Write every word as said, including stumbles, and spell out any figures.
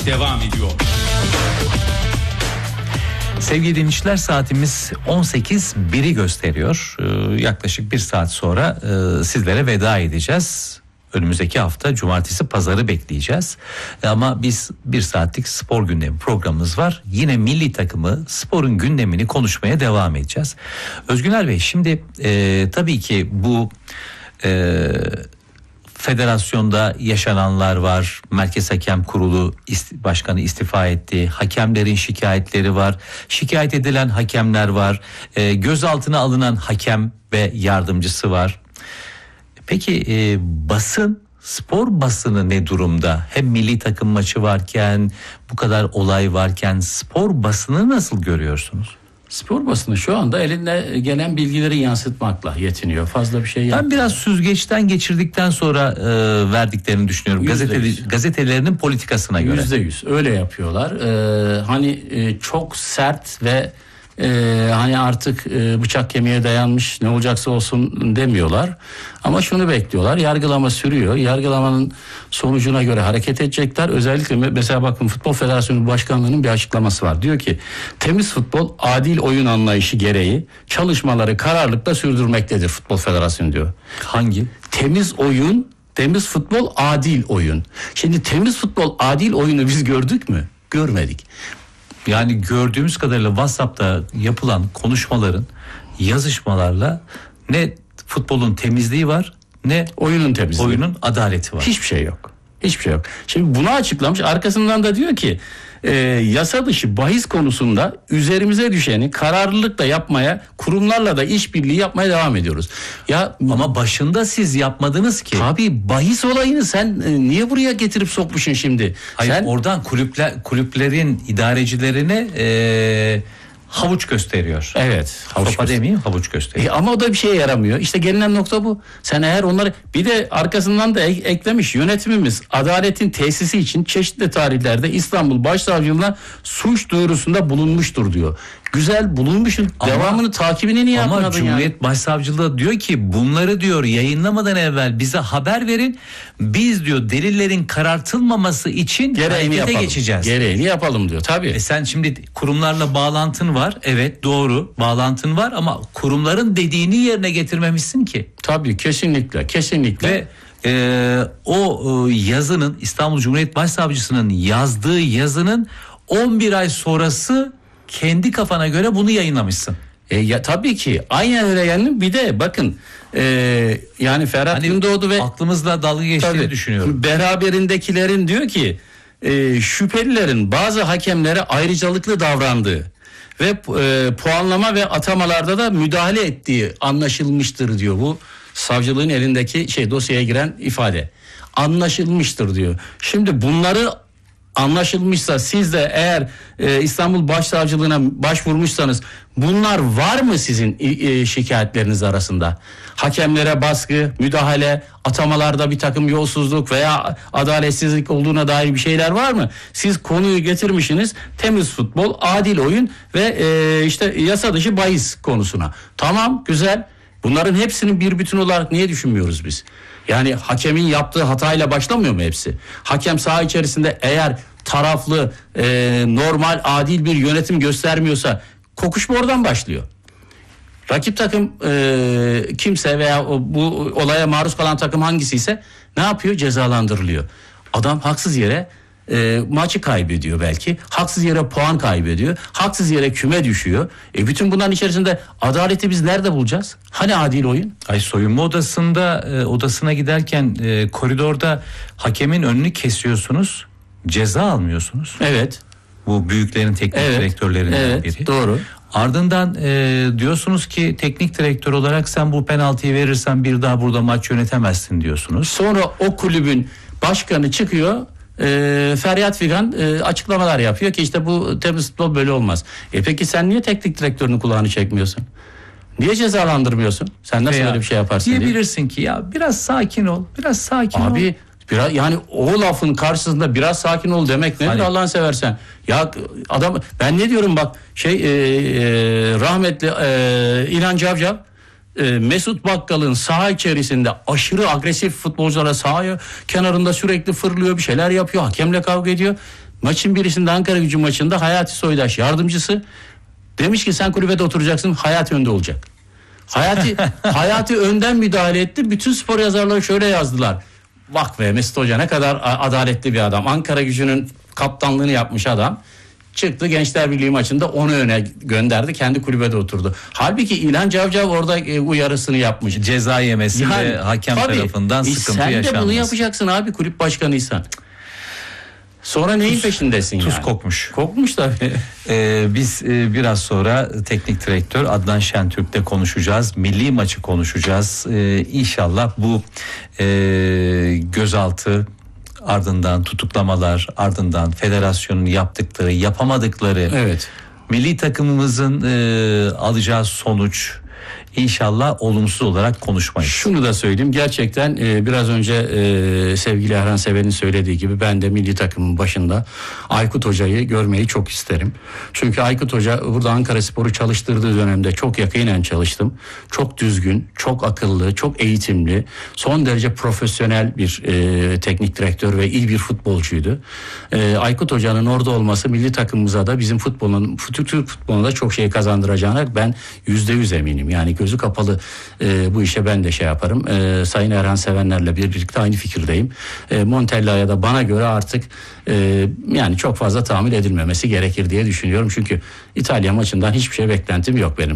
devam ediyor. Sevgili dinleyiciler, saatimiz on sekiz biri gösteriyor. Ee, yaklaşık bir saat sonra e, sizlere veda edeceğiz. Önümüzdeki hafta cumartesi pazarı bekleyeceğiz. Ama biz bir saatlik spor gündemi programımız var. Yine milli takımı, sporun gündemini konuşmaya devam edeceğiz. Özgüner Bey, şimdi e, tabii ki bu e, federasyonda yaşananlar var. Merkez Hakem Kurulu ist- başkanı istifa etti. Hakemlerin şikayetleri var. Şikayet edilen hakemler var. E, gözaltına alınan hakem ve yardımcısı var. Peki e, basın, spor basını ne durumda? Hem milli takım maçı varken, bu kadar olay varken spor basını nasıl görüyorsunuz? Spor basını şu anda elinde gelen bilgileri yansıtmakla yetiniyor. Fazla bir şey yapmıyor. Ben biraz süzgeçten geçirdikten sonra e, verdiklerini düşünüyorum. Gazete, gazetelerinin politikasına göre. Yüzde yüz öyle yapıyorlar. Ee, hani e, çok sert ve e, hani artık e, bıçak kemiğe dayanmış, ne olacaksa olsun demiyorlar. Ama şunu bekliyorlar. Yargılama sürüyor. Yargılamanın sonucuna göre hareket edecekler. Özellikle mesela bakın, Futbol Federasyonu Başkanlığı'nın bir açıklaması var. Diyor ki temiz futbol adil oyun anlayışı gereği çalışmaları kararlılıkla sürdürmektedir Futbol Federasyonu diyor. Hangi? Temiz oyun, temiz futbol, adil oyun. Şimdi temiz futbol, adil oyunu biz gördük mü? Görmedik. Yani gördüğümüz kadarıyla WhatsApp'ta yapılan konuşmaların, yazışmalarla ne futbolun temizliği var, ne oyunun temizliği, oyunun adaleti var. Hiçbir şey yok. Hiçbir şey yok. Şimdi bunu açıklamış. Arkasından da diyor ki e, yasa dışı bahis konusunda üzerimize düşeni kararlılıkla yapmaya, kurumlarla da işbirliği yapmaya devam ediyoruz. Ya ama başında siz yapmadınız ki. Tabii bahis olayını sen e, niye buraya getirip sokmuşsun şimdi? Hayır, sen oradan kulüpler kulüplerin idarecilerine e, havuç gösteriyor. Evet. Sopa demeyeyim, havuç gösteriyor. E ama o da bir şeye yaramıyor. İşte gelinen nokta bu. Sen eğer onları, bir de arkasından da ek, eklemiş, yönetimimiz adaletin tesisi için çeşitli tarihlerde İstanbul Başsavcılığına suç duyurusunda bulunmuştur diyor. Güzel, bulunmuşsun. Ama, devamını, takibini niye yapmadın? Ama Cumhuriyet yani? Başsavcılığı diyor ki bunları diyor yayınlamadan evvel bize haber verin. Biz diyor delillerin karartılmaması için harekete geçeceğiz. Gereğini yapalım diyor. Tabii. E sen şimdi kurumlarla bağlantın var. Evet, doğru, bağlantın var ama kurumların dediğini yerine getirmemişsin ki. Tabii, kesinlikle, kesinlikle. Ve e, o e, yazının, İstanbul Cumhuriyet Başsavcısının yazdığı yazının on bir ay sonrası kendi kafana göre bunu yayınlamışsın. E, ya tabii ki aynen öyle yani. Bir de bakın e, yani Ferhat hani Gündoğdu ve aklımızla dalga geçtiğini tabii, düşünüyorum. Beraberindekilerin diyor ki e, şüphelilerin bazı hakemlere ayrıcalıklı davrandığı ve e, puanlama ve atamalarda da müdahale ettiği anlaşılmıştır diyor. Bu savcılığın elindeki şey dosyaya giren ifade. Anlaşılmıştır diyor. Şimdi bunları anlaşılmışsa, siz de eğer e, İstanbul Başsavcılığına başvurmuşsanız, bunlar var mı sizin e, şikayetleriniz arasında? Hakemlere baskı, müdahale, atamalarda bir takım yolsuzluk veya adaletsizlik olduğuna dair bir şeyler var mı? Siz konuyu getirmişsiniz temiz futbol, adil oyun ve e, işte yasa dışı bahis konusuna. Tamam, güzel. Bunların hepsinin bir bütün olarak niye düşünmüyoruz biz? Yani hakemin yaptığı hatayla başlamıyor mu hepsi? Hakem saha içerisinde eğer taraflı, e, normal, adil bir yönetim göstermiyorsa kokuşma oradan başlıyor. Rakip takım e, kimse veya o, bu olaya maruz kalan takım hangisiyse ne yapıyor? Cezalandırılıyor. Adam haksız yere e, maçı kaybediyor belki. Haksız yere puan kaybediyor. Haksız yere küme düşüyor. E, bütün bunların içerisinde adaleti biz nerede bulacağız? Hani adil oyun? Ay, soyunma odasında e, odasına giderken e, koridorda hakemin önünü kesiyorsunuz. Ceza almıyorsunuz. Evet. Bu büyüklerin teknik evet. direktörlerinden evet, biri. Doğru. Ardından e, diyorsunuz ki teknik direktör olarak sen bu penaltıyı verirsen bir daha burada maç yönetemezsin diyorsunuz. Sonra o kulübün başkanı çıkıyor, e, feryat figan e, açıklamalar yapıyor ki işte bu temiz futbol böyle olmaz. E peki sen niye teknik direktörünün kulağını çekmiyorsun? Niye cezalandırmıyorsun? Sen nasıl böyle bir şey yaparsın diye. Diyebilirsin ki ya biraz sakin ol, biraz sakin Abi, ol. Abi biraz yani o lafın karşısında biraz sakin ol demek nedir hani, Allah'ını seversen? Ya adam, ben ne diyorum bak şey e, e, rahmetli e, İlhan Cavcav e, Mesut Bakkal'ın saha içerisinde aşırı agresif futbolculara sahaya kenarında sürekli fırlıyor, bir şeyler yapıyor, hakemle kavga ediyor. Maçın birisinde Ankara Gücü maçında Hayati Soydaş yardımcısı demiş ki sen kulübede oturacaksın, Hayati önde olacak. Hayati Hayati önden müdahale etti. Bütün spor yazarları şöyle yazdılar. Bak be, Mesut Hoca ne kadar adaletli bir adam. Ankara Gücü'nün kaptanlığını yapmış adam. Çıktı Gençler Birliği maçında onu öne gönderdi. Kendi kulübede oturdu. Halbuki İlhan Cavcav orada uyarısını yapmış. Ceza yemesi yani, ve hakem tabii, tarafından sıkıntı e, yaşanmaz. Sen de bunu yapacaksın abi, kulüp başkanıysan. Sonra neyin tuz, peşindesin tuz yani? kokmuş. Kokmuş tabii. Ee, biz e, biraz sonra teknik direktör Adnan Şentürk'le konuşacağız. Milli maçı konuşacağız. Ee, İnşallah bu e, gözaltı, ardından tutuklamalar, ardından federasyonun yaptıkları, yapamadıkları, evet, milli takımımızın e, alacağı sonuç İnşallah olumsuz olarak konuşmayız. Şunu da söyleyeyim, gerçekten e, biraz önce e, sevgili Erhan Sever'in söylediği gibi ben de milli takımın başında Aykut Hoca'yı görmeyi çok isterim. Çünkü Aykut Hoca burada Ankaraspor'u çalıştırdığı dönemde çok yakinen çalıştım. Çok düzgün, çok akıllı, çok eğitimli, son derece profesyonel bir e, teknik direktör ve iyi bir futbolcuydu. E, Aykut Hoca'nın orada olması milli takımımıza da bizim futbolun, Türk futboluna da çok şey kazandıracağına ben yüzde yüz eminim. Yani gözü kapalı e, bu işe ben de şey yaparım. E, Sayın Erhan Sevenler'le birlikte aynı fikirdeyim. E, Montella'ya da bana göre artık e, yani çok fazla tahammül edilmemesi gerekir diye düşünüyorum. Çünkü İtalya maçından hiçbir şey beklentim yok benim.